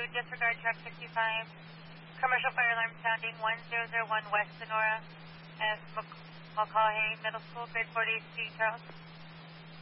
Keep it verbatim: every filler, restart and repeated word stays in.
disregard truck sixty-five. Commercial fire alarm sounding one zero zero one West Sonora at Mulcahy Middle School, grade forty, Saint Charles.